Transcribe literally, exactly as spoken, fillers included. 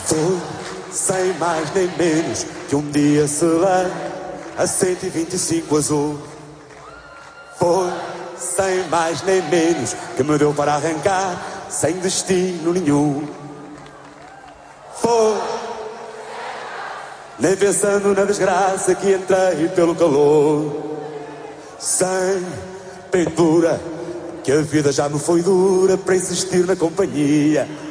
Foi, sem mais nem menos, que um dia se lê a cento e vinte e cinco azul. Foi, sem mais nem menos, que me deu para arrancar, sem destino nenhum. Foi, nem pensando na desgraça que entrei pelo calor. Sem pendura, que a vida já me foi dura para insistir na companhia.